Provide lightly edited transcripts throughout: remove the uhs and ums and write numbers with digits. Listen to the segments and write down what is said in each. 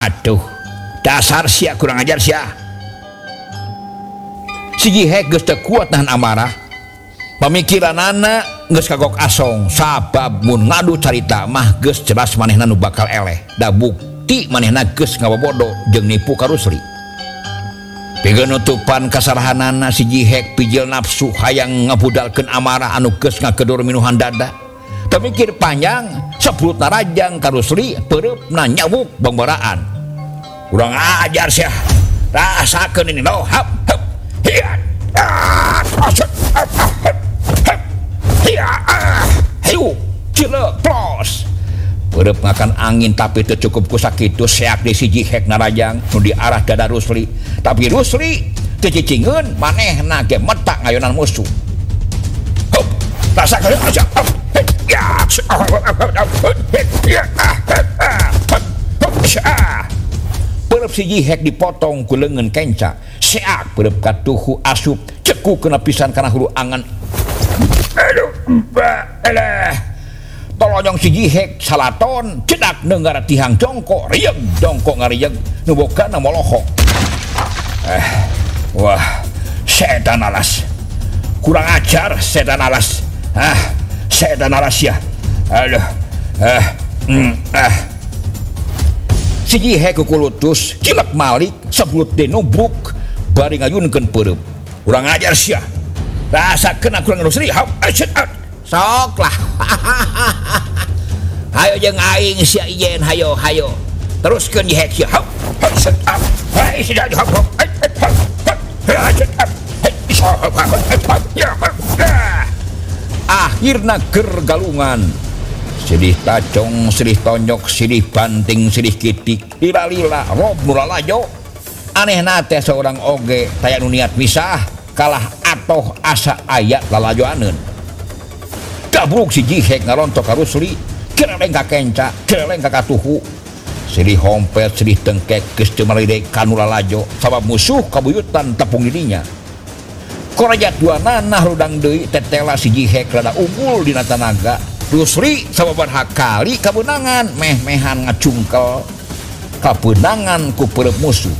Aduh, dasar sia kurang ajar sia. Si Jihek geus teu kuat nahan amarah. Pamikiranana geus kagok asong sabab mun ngadu carita mah geus jelas manehna nu bakal eleh. Da bukti manehna geus ngabobodo jeung nipu ka Rusli. Pikeun nutupan kasarahanana si Jihek pijil nafsu hayang ngabudalkeun amarah anu geus ngakedur minuhan dada. Teu mikir panjang, sepulutna rajang ka Rusli peureupna nyawuk bangbaraan. Kurang ajar sia. Rasakeun ini lo hap hap. Hiat. Hayu, cilek plos. Peureub ngakan angin tapi teu cukup ku sakitu seak di si Jihek narajang nu di arah dada Rusli. Tapi Rusli teu cicingeun manehna ge metak ngayonan musuh. Hop, rasakeun aja. Peureub si Jihek dipotong ku leungeun kenca. Seak peureub katuhu asup ceku kena pisan kana hulu angan. Aduh, alah. Tolonyong si Jihek salaton cedak neunggara tihang jongkok rieg jongkok ngarieg nu bokana molohok. Wah, setan alas. Kurang ajar setan alas. Setan alas ya. Aduh. Si Jihek kukulutus cilek malik sebut denubruk bari ngayunkeun peureub. Kurang ajar sia. Rasakeun aku Rusli. Sok lah. Hayo jeung aing sia ijen hayo. Teruskeun Jihek sia. Akhirna ker galungan. Silih tacong, silih tonyok, silih banting, silih kitik, lila-lila, rob nulalajo. Anehna teh seorang oge taya nu niat misah, kalah atoh asa aya lalajoaneun. Dabruk si Jihek ngarontok ka Rusli, keleleng ka kenca, keleleng ka katuhu. Silih hompet, silih tengkek, geus teu malide kanu lalajo, sabab musuh kabuyutan tepung dirinya. Korajat duanana rudang deui tetela si Jihek rada unggul dina tanaga. Rusli sababaraha kali kabeunangan meh-mehan ngacungkel kabeunangan ku peureub musuh.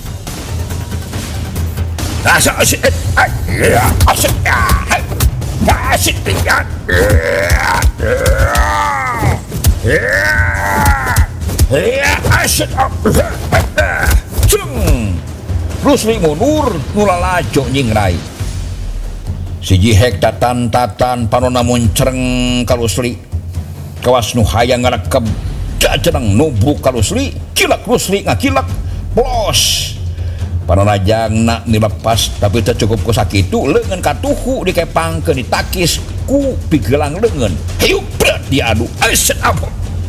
Rusli mundur nulalajo nyingrai. Si Jihek tatan-tatan panonna muncereng ka Rusli. Kawas nu hayang ngarekeb jajeneng nubruk ka Rusli, kilek Rusli ngakilek plos. Panarajangna dilepas tapi teu cukup ku sakitu leungeun katuhu dikepangkeun ditakis ku pigelang leungeun. Hayuk berat diadu. Aset apa?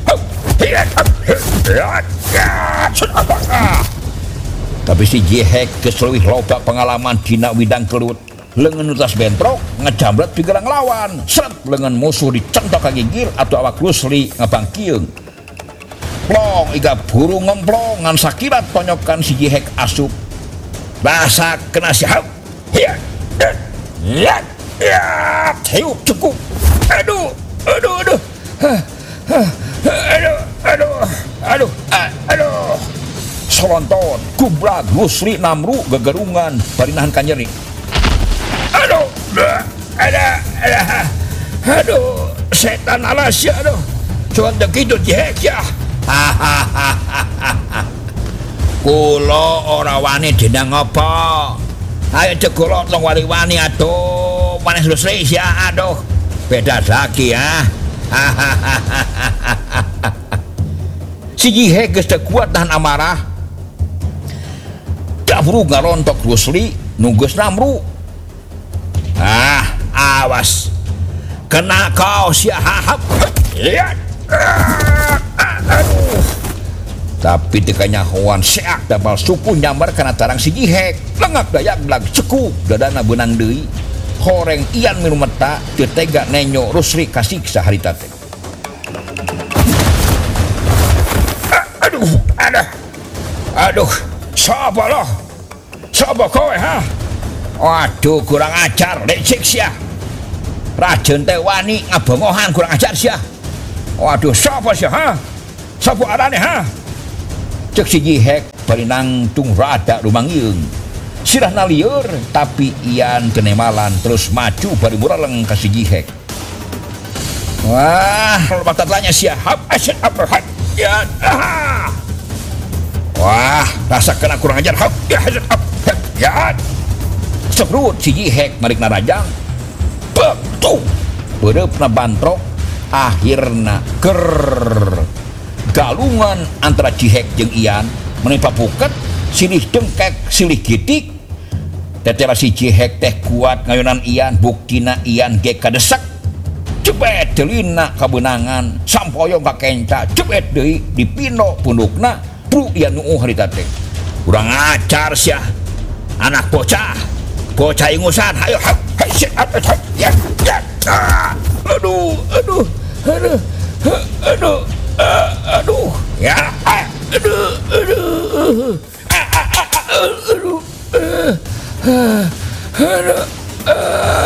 Tapi si Jihek geus leuwih loba pengalaman dina widang kelut. Leungeun utas bentrok ngejambret pigelang lawan. Seret leungeun musuh dicentok ka gigir atau awak Rusli ngabangkieung. Plong iga burung ngemplong ngan sakilat tonyokan si Jihek asup. Basa kena sihab. Hayuk cukup. Aduh. Solonton kubrak Rusli namru gegerungan bari nahan ka nyeri. Aduh, setan alas ya, aduh. Cuman begitu Jihek ya. Kulo ora wani dina ngopo. Ayo cekulok tong wani-wani atuh. Manes Rusli ya, aduh. Beda lagi ya. Si Jihek geus teu kuat nahan amarah. Dabruk ngarontok Rusli nu geus namru. Awas kena kau sia hahap. Tapi teu nyahoan seak dabal suku nyambar kana tarang si Jihek. Lengak dayak blag ceku dadana beunang deui. Horeng ian minum meta teu tega nenyo Rusli kasiksa harita teh. Aduh, sapa loh? Sapa kowe ha? Waduh, kurang ajar, lecek sia. Rajen teh wani ngabongohan kurang ajar sia. Waduh, sapa sia ha? Sapa arane ha? cek si Jihek parinang tung rada rumangiung sirah nalieur tapi ian kenemalan terus maju bari muraleng ka si Jihek. Wah batat lanya siap asyik uppercut ya. Wah rasa kena kurang ajar ya. Sebrut si Jihek narik narajang betul bereupna bantrok akhirna galungan antara Jihek jeung Ian menimpa puket silih dengkek silih gitik tetela si Jihek teh kuat ngayunan Ian buktina Ian ge kadesak cepet delina kabenangan sampoyong ka kenca cepet deui dipino pundukna pru Ian nuuh harita teh urang acar sia anak bocah ingusan hayo ya aduh ya aduh